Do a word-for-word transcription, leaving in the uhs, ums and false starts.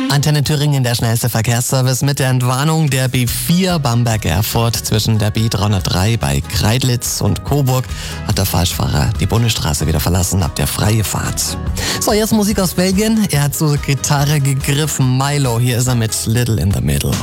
Antenne Thüringen, der schnellste Verkehrsservice mit der Entwarnung der B vier Bamberg-Erfurt zwischen der B dreihundertdrei bei Kreidlitz und Coburg hat der Falschfahrer die Bundesstraße wieder verlassen, ab der freie Fahrt. So, jetzt Musik aus Belgien. Er hat zur Gitarre gegriffen. Milo, hier ist er mit Little in the Middle.